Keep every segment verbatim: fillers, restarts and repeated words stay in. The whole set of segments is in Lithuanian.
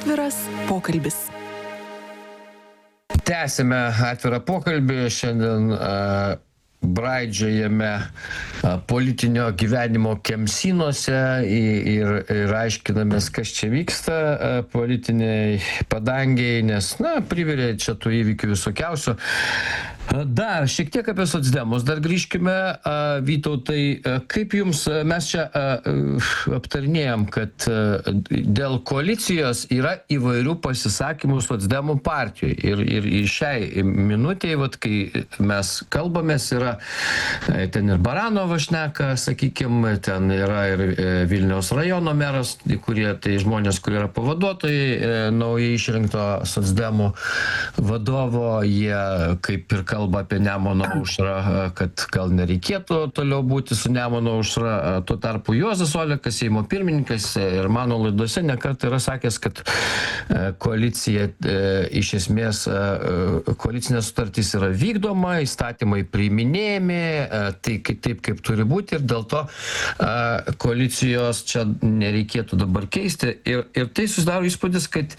Atviras pokalbis. Tęsime atvirą pokalbį. Šiandien uh, braidžiojame uh, politinio gyvenimo kemsynuose ir, ir aiškinamės, kas čia vyksta uh, politiniai padangiai, nes, na, privirė čia tų įvykių visokiausių. Dar šiek tiek apie socdemus, dar grįžkime, Vytautai, kaip jums, mes čia aptarinėjom, kad dėl koalicijos yra įvairių pasisakymų socdemų partijai ir, ir, ir šiai minutėje, vat, kai mes kalbamės, yra ten ir Baranovas šneka, sakykime, ten yra ir Vilniaus rajono meras, kurie tai žmonės, kurie yra pavaduotojai naujai išrinkto socdemų vadovo, jie kaip ir kalba apie Nemuno aušrą, kad gal nereikėtų toliau būti su Nemuno aušra. Tuo tarpu Juozas Olekas, Seimo pirmininkas, ir mano laidose nekart yra sakęs, kad koalicija iš esmės, koalicinė sutartis yra vykdoma, įstatymai priiminėjami, tai taip kaip turi būti ir dėl to koalicijos čia nereikėtų dabar keisti. Ir, ir tai susidaro įspūdis, kad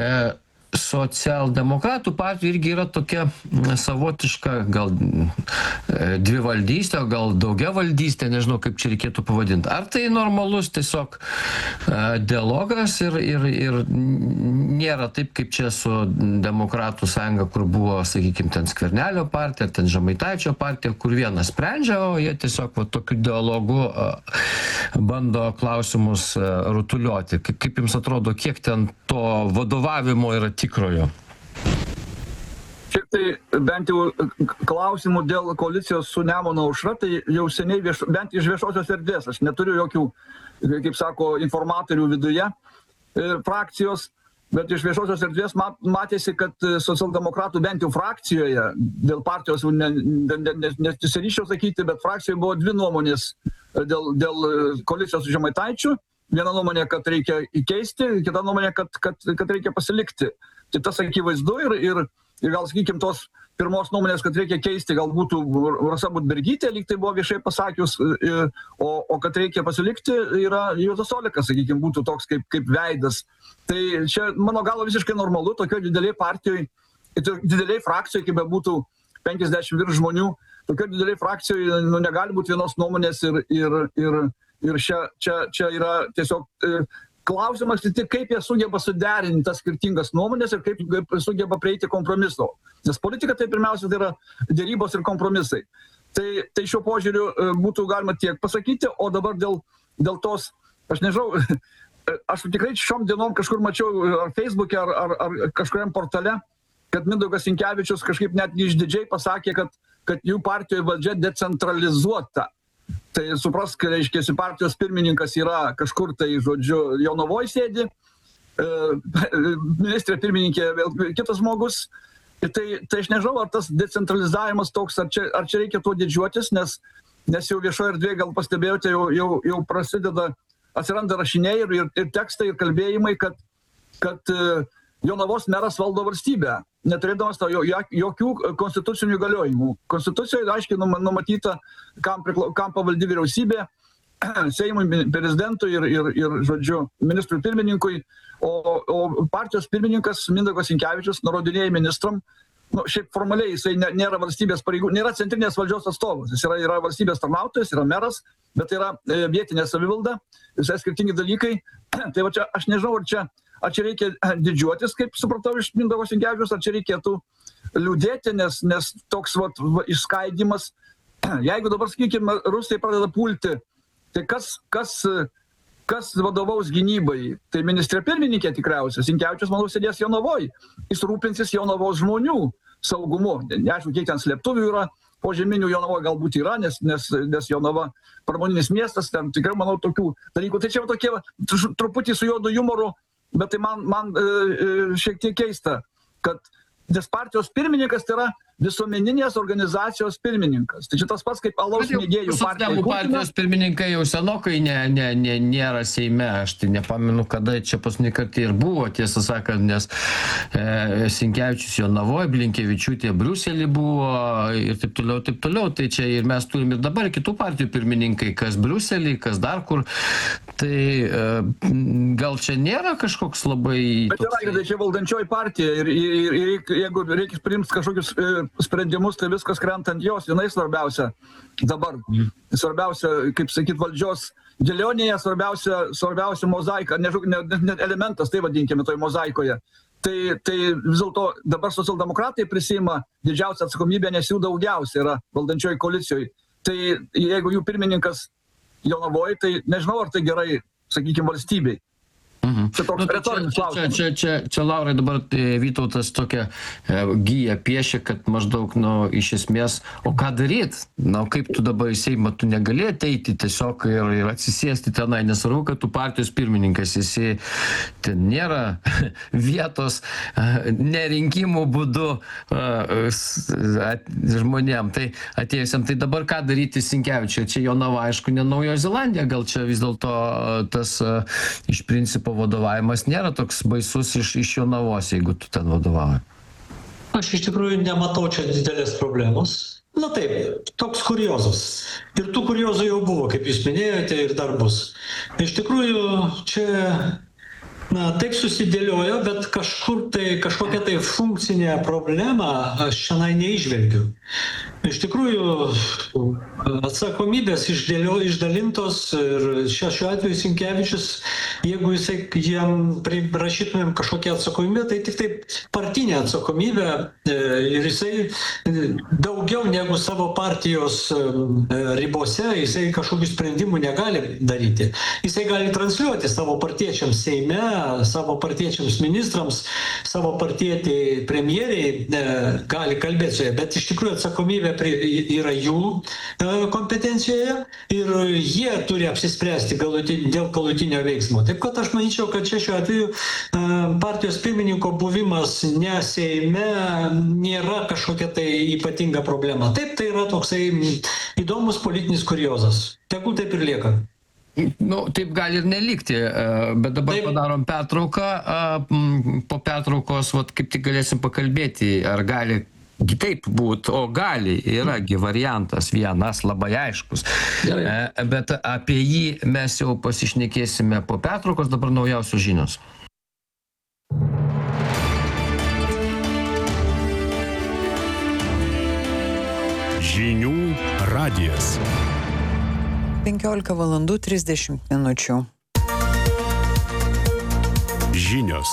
socialdemokratų partija irgi yra tokia savotiška gal dvivaldystė, gal daugiavaldystė, nežinau kaip čia reikėtų pavadinti. Ar tai normalus tiesiog dialogas ir, ir, ir nėra taip, kaip čia su Demokratų sąjunga, kur buvo, sakykime, ten Skvernelio partija, ten Žemaitaičio partija, kur vienas sprendžia, o jie tiesiog va, tokiu dialogu bando klausimus rutuliuoti. Kaip, kaip jums atrodo, kiek ten to vadovavimo yra tikrojo? Šiaip tai bent jau klausimų dėl koalicijos su Nemuno aušra, tai jau seniai vieš, bent iš viešosios erdvės. Aš neturiu jokių, kaip sako, informatorių viduje e, frakcijos, bet iš viešosios erdvės mat, matėsi, kad socialdemokratų bent jau frakcijoje, dėl partijos nesiryščiau sakyti, bet frakcijoje buvo dvi nuomonės dėl, dėl koalicijos su Žemaitaičiu. Viena nuomonė, kad reikia įkeisti, kita nuomonė, kad, kad, kad reikia pasilikti. Tai tas akivaizdu ir, ir, ir gal, sakykime, tos pirmos nuomonės, kad reikia keisti, gal būtų Rasa Budbergytė, lyg tai buvo viešai pasakius, ir, o, o kad reikia pasilikti, yra Juozas Olekas, sakykime, būtų toks kaip, kaip veidas. Tai čia, mano galva, visiškai normalu, tokio dideliai partijoje, dideliai frakcijoje, kaip būtų penkiasdešimt virš žmonių, tokio dideliai frakcijoje nu, negali būti vienos nuomonės ir, ir, ir Ir čia, čia, čia yra tiesiog e, klausimas, tik kaip jie sugeba suderinti tas skirtingas nuomonės ir kaip, kaip sugeba prieiti kompromiso. Nes politika tai pirmiausia tai yra dėrybos ir kompromisai. Tai, tai šiuo požiūriu e, būtų galima tiek pasakyti, o dabar dėl, dėl tos, aš nežinau, aš tikrai šiom dienom kažkur mačiau ar Facebook'e, ar, ar, ar kažkuriam portale, kad Mindaugas Sinkevičius kažkaip net išdidžiai pasakė, kad, kad jų partijoje valdžia decentralizuota. Tai suprask, reiškia, partijos pirmininkas yra kažkur tai, žodžiu, Jonavoj sėdi, e, ministrė pirmininkė vėl kitas žmogus. Tai, tai aš nežinau, ar tas decentralizavimas toks, ar čia, ar čia reikia tuo didžiuotis, nes, nes jau viešoje erdvėje, gal pastebėjote, jau, jau, jau prasideda, atsiranda rašiniai ir, ir, ir tekstai, ir kalbėjimai, kad, kad Jonavos meras valdo valstybę, neturėdamas to jokių konstitucinių įgaliojimų. Konstitucijoje aiškiai numatyta, kam, prikla, kam pavaldi vyriausybė, Seimui, prezidentui ir, ir, ir žodžiu, ministrui pirmininkui, o, o partijos pirmininkas Mindaugas Sinkevičius nurodinėja ministram, nu, šiaip formaliai jisai nėra valstybės pareigų, nėra centrinės valdžios atstovas, jis yra, yra valstybės tarnautojas, yra meras, bet yra vietinė savivalda, visai skirtingi dalykai. Tai va čia, aš nežinau, ar čia Ar čia reikia didžiuotis, kaip supratau iš Mindaugo Sinkevičiaus, ar čia reikėtų liūdėti, nes, nes toks vat, va, išskaidimas. Jeigu dabar, sakykime, rusai pradeda pulti, tai kas, kas, kas vadovaus gynybai? Tai ministrė pirmininkė tikriausiai. Sinkevičius, manau, sėdės Jonavoj. Jis rūpinsis Jonavos žmonių saugumu. Neaišku, kiek ten slėptuvių yra. Požeminių Jonavoje galbūt yra, nes, nes, nes Jonava pramoninis miestas, ten tikrai, manau, tokių dalykų. Tai čia va tokie va, truputį su juodu jumoru. Bet tai man, man e, šiek tiek keista, kad nes partijos pirmininkas tai yra visuomeninės organizacijos pirmininkas. Tai čia tas pats kaip alaus mėgėjų partija. Socdemų partijos pirmininkai jau senokai ne, ne, ne, nėra Seime. Aš tai nepamenu, kada čia paskutinį kartą ir buvo, tiesą sakant, nes e, Sinkevičius Jonavoje, Blinkevičiūtė Briuselį buvo ir taip toliau, taip toliau. Tai čia ir mes turime ir dabar kitų partijų pirmininkai, kas Briuselį, kas dar kur. Tai e, gal čia nėra kažkoks labai... Bet yra, kad čia valdančioji partija ir, ir, ir, ir jeigu reikia priimti kažkokius e, sprendimus, tai viskas krenta ant jos. Jinai svarbiausia dabar. Svarbiausia, kaip sakyt, valdžios dėlionėje, svarbiausia, svarbiausia mozaika, ne, ne, ne elementas, tai vadinkime, toj mozaikoje. Tai, tai vis dėlto dabar socialdemokratai prisima didžiausią atsakomybę, nes jų daugiausia yra valdančioji koalicijoje. Tai jeigu jų pirmininkas Jonavoje, tai nežinau, ar tai gerai, sakykime, valstybei. Mhm. Čia toks Nu, tai retorinis čia, čia, klausimas. čia, čia, čia Laurai dabar e, Vytautas tokią e, giją piešia, kad maždaug, nu, iš esmės, o ką daryt? Na, kaip tu dabar į Seimą, tu negali ateiti tiesiog ir, ir atsisėsti tenai, nesvarbu, kad tu partijos pirmininkas, esi, ten nėra vietos e, nerinkimų būdu e, s- at, žmonėm, tai atėjusiam, tai dabar ką daryti Sinkevičiui? Čia Jonava, aišku, ne Naujoji Zelandija, gal čia vis dėlto e, tas e, iš principo vadovavimas nėra toks baisus iš, iš Jonavos, jeigu tu ten vadovauji. Aš iš tikrųjų nematau čia didelės problemos. Na taip, toks kuriozas. Ir tų kuriozų jau buvo, kaip jūs minėjote, ir dar bus. Iš tikrųjų, čia, na, taip susidėliojo, bet kažkur tai, kažkokia tai funkcinė problema aš šiandien neįžvelgiu. Iš tikrųjų, atsakomybės išdėlio, išdalintos ir šia, šiuo atveju Sinkevičius, jeigu jisai, jam prirašytumėm kažkokią atsakomybę, tai tik tai partinė atsakomybė e, ir jisai e, daugiau negu savo partijos e, ribose, jisai kažkokių sprendimų negali daryti. Jisai gali transliuoti savo partiečiams Seime, savo partiečiams ministrams, savo partietį premjeriai e, gali kalbėti su jie, bet iš tikrųjų atsakomybė prie, yra jų e, kompetencijoje ir jie turi apsispręsti galutin, dėl galutinio veiksmo. Taip kad aš manyčiau, kad čia šiuo atveju e, partijos pirmininko buvimas ne Seime nėra kažkokia tai ypatinga problema. Taip, tai yra toksai įdomus politinis kuriozas. Tegul taip ir lieka. Nu, taip gali ir nelikti, e, bet dabar Taip. padarom pertrauką. e, m, Po pertraukos, vat, kaip tik galėsim pakalbėti, ar gali kitaip būt, o gali, yragi variantas vienas labai aiškus. Gerai. E, Bet apie jį mes jau pasišnekėsime po pertraukos, dabar naujausios žinios. Žinių radijas. penkiolika valandų trisdešimt minučių. Žinios.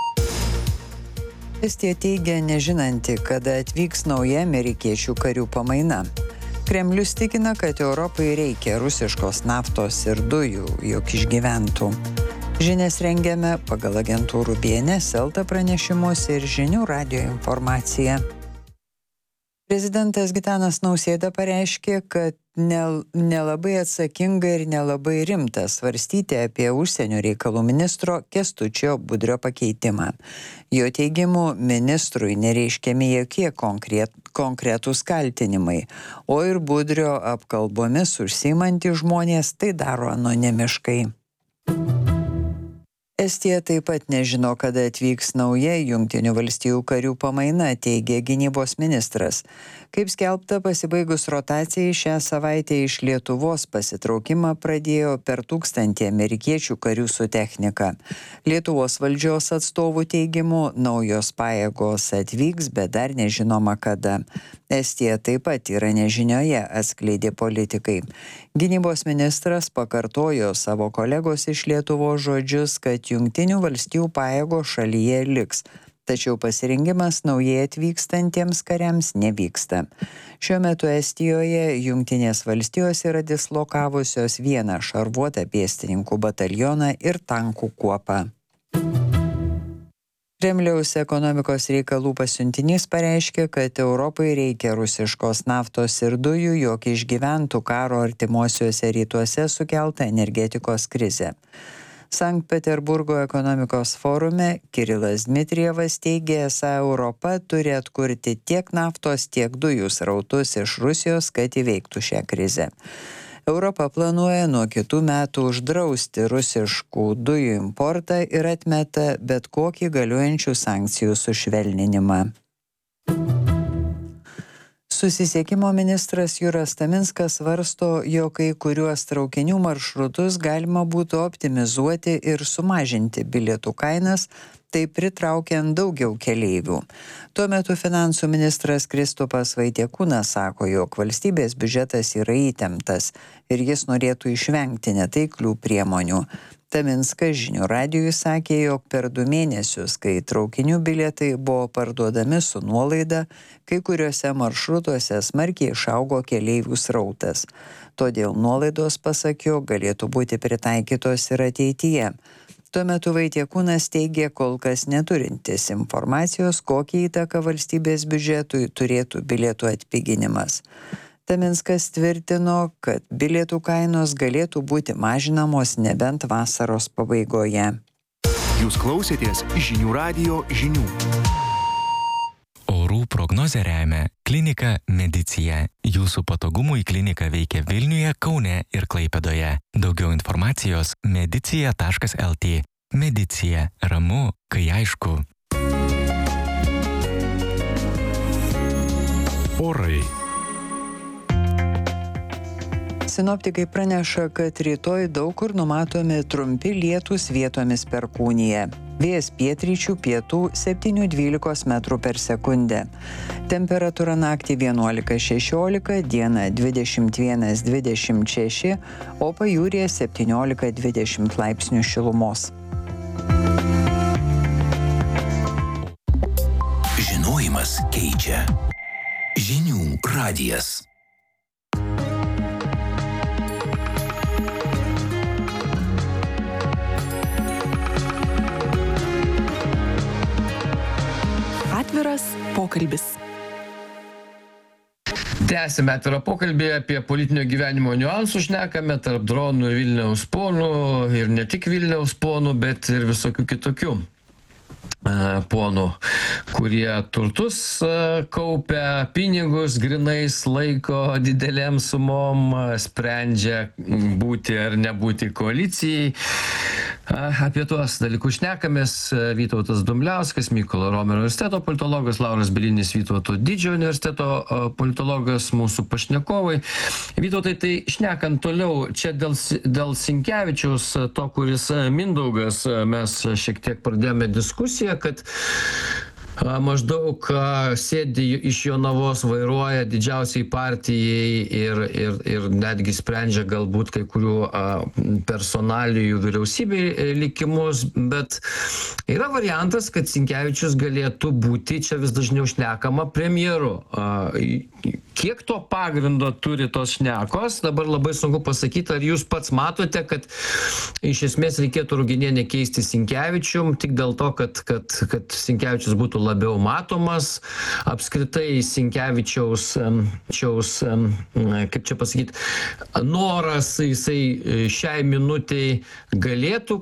Estija teigia nežinanti, kada atvyks nauja amerikiečių karių pamaina. Kremlius tikina, kad Europai reikia rusiškos naftos ir dujų, jog išgyventų. Žinias rengiame pagal agentūrų B N S, Elta pranešimus ir Žinių radijo informaciją. Prezidentas Gitanas Nausėda pareiškė, kad nelabai atsakinga ir nelabai rimta svarstyti apie užsienio reikalų ministro Kęstučio Budrio pakeitimą. Jo teigimu, ministrui nereiškiami jokie konkret, konkretūs kaltinimai, o ir Budrio apkalbomis užsiimantys žmonės tai daro anonimiškai. Estija taip pat nežino, kada atvyks nauja Jungtinių valstijų karių pamaina, teigia gynybos ministras. Kaip skelbta, pasibaigus rotacijai šią savaitę iš Lietuvos pasitraukimą pradėjo per tūkstantį amerikiečių karių su technika. Lietuvos valdžios atstovų teigimu, naujos pajėgos atvyks, bet dar nežinoma kada. Estija taip pat yra nežinioje, atskleidė politikai. Gynybos ministras pakartojo savo kolegos iš Lietuvos žodžius, kad Jungtinių valstijų pajėgos šalyje liks, tačiau pasirengimas naujai atvykstantiems kariams nevyksta. Šiuo metu Estijoje Jungtinės valstijos yra dislokavusios vieną šarvuotą pėstininkų batalioną ir tankų kuopą. Kremliaus ekonomikos reikalų pasiuntinys pareiškė, kad Europai reikia rusiškos naftos ir dujų, jog išgyventų karo artimuosiuose rytuose sukeltą energetikos krizę. Sankt Peterburgo ekonomikos forume Kirilas Dmitrijevas teigė, esą Europa turi atkurti tiek naftos, tiek dujų srautus iš Rusijos, kad įveiktų šią krizę. Europa planuoja nuo kitų metų uždrausti rusiškų dujų importą ir atmeta bet kokį galiojančių sankcijų sušvelninimą. Susisiekimo ministras Juras Taminskas svarsto, jog kai kuriuos traukinių maršrutus galima būtų optimizuoti ir sumažinti bilietų kainas, tai pritraukiant daugiau keleivių. Tuo metu finansų ministras Kristupas Vaitiekūnas sako, jog valstybės biudžetas yra įtemptas ir jis norėtų išvengti netaiklių priemonių. Taminskas Žinių radijui sakė, jog per du mėnesius, kai traukinių bilietai buvo parduodami su nuolaida, kai kuriuose maršrutuose smarkiai išaugo keleivių srautas. Todėl nuolaidos, pasak jo, galėtų būti pritaikytos ir ateityje. Tuo metu Vaitiekūnas teigė, kol kas neturintis informacijos, kokią įtaką valstybės biudžetui turėtų bilietų atpiginimas. Taminskas tvirtino, kad bilietų kainos galėtų būti mažinamos nebent vasaros pabaigoje. Jūs klausėtės Žinių radijo žinių. Orų prognozę remia Klinika Medicija. Jūsų patogumui klinika veikia Vilniuje, Kaune ir Klaipėdoje. Daugiau informacijos medicija taškas lt. Medicija. Ramu, kai aišku. Orai. Sinoptikai praneša, kad rytoj daug kur numatomi trumpi lietūs, vietomis perkūnija. Vėjas pietryčių pietų septyni dvylika metrų per sekundę. Temperatūra naktį vienuolika šešiolika, dieną dvidešimt vienas dvidešimt šeši, o pajūryje septyniolika dvidešimt laipsnių šilumos. Žinojimas keičia. Žinių radijas. Atviras pokalbis. Tęsime atvirą pokalbį apie politinio gyvenimo niuansų, šnekame tarp dronų ir Vilniaus ponų, ir ne tik Vilniaus ponų, bet ir visokių kitokių ponų, kurie turtus kaupia, pinigus grinais laiko didelėm sumom, sprendžia būti ar nebūti koalicijai. Apie tuos dalykus šnekamės. Vytautas Dumbliauskas, Mykolo Romerio universiteto politologas, Lauras Bielinis, Vytauto Didžiojo universiteto politologas, mūsų pašnekovai. Vytautai, tai šnekant toliau, čia dėl, dėl Sinkevičiaus, to, kuris Mindaugas, mes šiek tiek pradėjome diskusiją, kad maždaug sėdi iš Jonavos, vairuoja didžiausiai partijai ir, ir, ir netgi sprendžia galbūt kai kurių personalijų vyriausybei likimus, bet yra variantas, kad Sinkevičius galėtų būti, čia vis dažniau šnekama, premjeru. Kiek to pagrindo turi tos šnekos? Dabar labai sunku pasakyti, ar jūs pats matote, kad iš esmės reikėtų Ruginienę keisti Sinkevičium, tik dėl to, kad, kad, kad Sinkevičius būtų labiau matomas, apskritai Sinkevičiaus, čiaus, kaip čia pasakyti, noras jisai šiai minutei galėtų